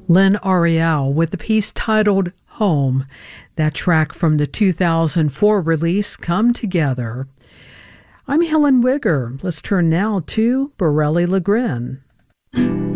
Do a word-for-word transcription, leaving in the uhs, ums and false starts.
Lynn Ariel with the piece titled Home, that track from the two thousand four release Come Together. I'm Helen Wigger. Let's turn now to Borelli LeGrin.